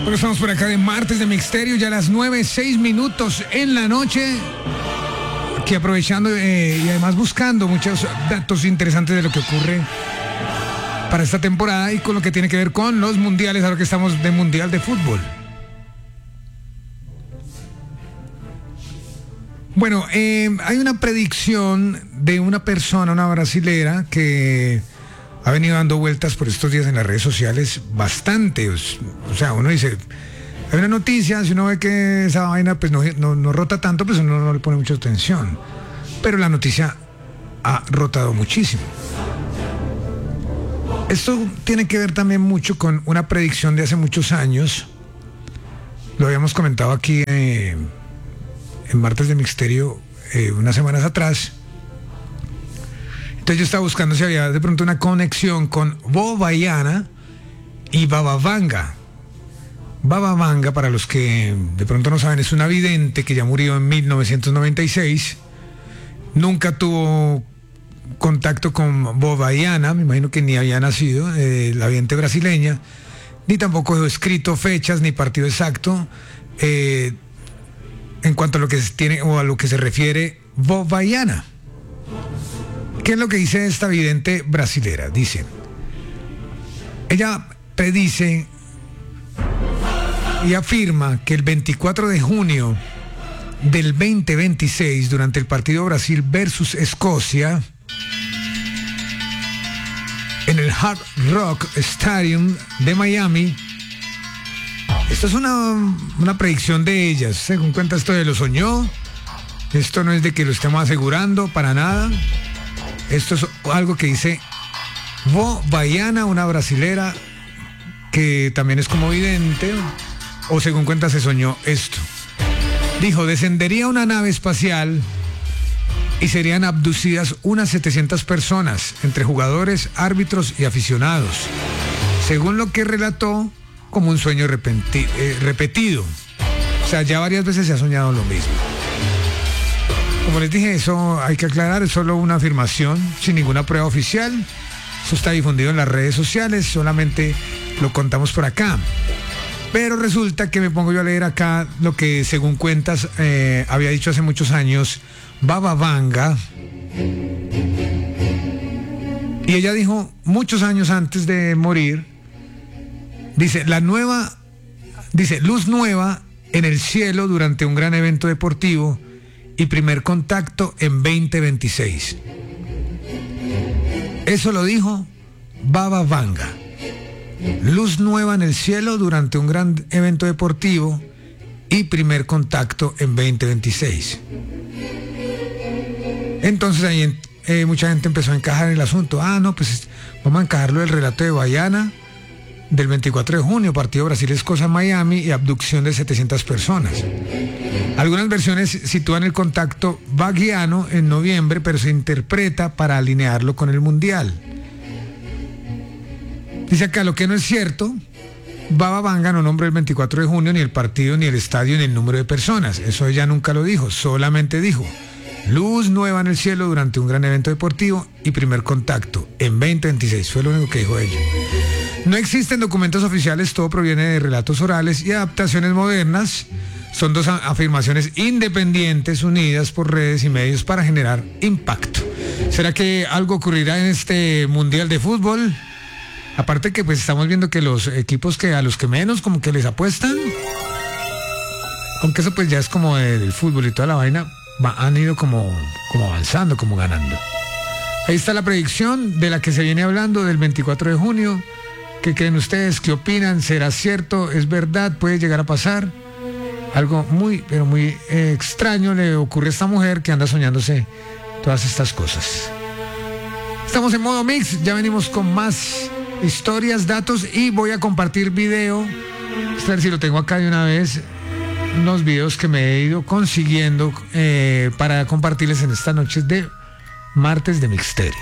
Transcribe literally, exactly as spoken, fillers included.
Bueno, estamos por acá de Martes de Misterio, ya a las nueve, seis minutos en la noche. Aquí aprovechando eh, y además buscando muchos datos interesantes de lo que ocurre para esta temporada y con lo que tiene que ver con los mundiales, ahora que estamos de mundial de fútbol. Bueno, eh, hay una predicción de una persona, una brasilera, que ha venido dando vueltas por estos días en las redes sociales bastante. O sea, uno dice, hay una noticia, si uno ve que esa vaina pues no, no, no rota tanto, pues uno no le pone mucha atención. Pero la noticia ha rotado muchísimo. Esto tiene que ver también mucho con una predicción de hace muchos años. Lo habíamos comentado aquí eh, en Martes de Misterio eh, unas semanas atrás. Entonces yo estaba buscando si había de pronto una conexión con Bobaiana y Baba Vanga. Baba Vanga, para los que de pronto no saben, es una vidente que ya murió en mil novecientos noventa y seis. Nunca tuvo contacto con Bobaiana, me imagino que ni había nacido, eh, la vidente brasileña, ni tampoco dejó escrito fechas ni partido exacto eh, en cuanto a lo que tiene o a lo que se refiere Bobaiana. ¿Qué es lo que dice esta vidente brasilera? Dice, ella predice y afirma que el veinticuatro de junio del veinte veintiséis, durante el partido Brasil versus Escocia, en el Hard Rock Stadium de Miami, esto es una, una predicción de ellas, según cuenta, esto de lo soñó, esto no es de que lo estemos asegurando para nada. Esto es algo que dice Bobaiana, una brasilera que también es como vidente, o según cuenta se soñó esto. Dijo, descendería una nave espacial y serían abducidas unas setecientas personas, entre jugadores, árbitros y aficionados, según lo que relató como un sueño repenti- eh, repetido. O sea, ya varias veces se ha soñado lo mismo. Como les dije, eso hay que aclarar, es solo una afirmación sin ninguna prueba oficial. Eso está difundido en las redes sociales, solamente lo contamos por acá. Pero resulta que me pongo yo a leer acá lo que, según cuentas, eh, había dicho hace muchos años Baba Vanga. Y ella dijo, muchos años antes de morir, dice, la nueva, dice, luz nueva en el cielo durante un gran evento deportivo y primer contacto en veinte veintiséis. Eso lo dijo Baba Vanga. Luz nueva en el cielo durante un gran evento deportivo y primer contacto en veinte veintiséis. Entonces ahí eh, mucha gente empezó a encajar el asunto. Ah, no, pues vamos a encajarlo del relato de Bobaiana del veinticuatro de junio, partido Brasil-Escocia en Miami y abducción de setecientas personas. Algunas versiones sitúan el contacto vagiano en noviembre, pero se interpreta para alinearlo con el mundial. Dice acá, lo que no es cierto, Baba Vanga no nombró el veinticuatro de junio, ni el partido, ni el estadio, ni el número de personas. Eso ella nunca lo dijo, solamente dijo, luz nueva en el cielo durante un gran evento deportivo y primer contacto en veinte veintiséis. Fue lo único que dijo ella. No existen documentos oficiales, todo proviene de relatos orales y adaptaciones modernas. Son dos afirmaciones independientes unidas por redes y medios para generar impacto. ¿Será que algo ocurrirá en este mundial de fútbol? Aparte que pues estamos viendo que los equipos que a los que menos como que les apuestan, aunque eso pues ya es como del fútbol y toda la vaina, va, han ido como, como avanzando, como ganando. Ahí está la predicción de la que se viene hablando del veinticuatro de junio. ¿Qué creen ustedes? ¿Qué opinan? ¿Será cierto? ¿Es verdad? ¿Puede llegar a pasar? Algo muy, pero muy eh, extraño le ocurre a esta mujer que anda soñándose todas estas cosas. Estamos en modo mix, ya venimos con más historias, datos y voy a compartir video. A ver si lo tengo acá de una vez. Unos videos que me he ido consiguiendo eh, para compartirles en estas noches de Martes de Misterio.